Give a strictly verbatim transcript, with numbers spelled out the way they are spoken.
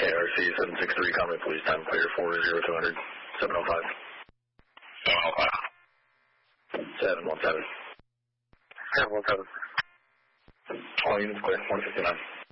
A R C seven six three, Conway Police, time clear four zero two hundred, seven oh five. seven oh five. seven one seven. seven one seven. All units clear, one fifty-nine.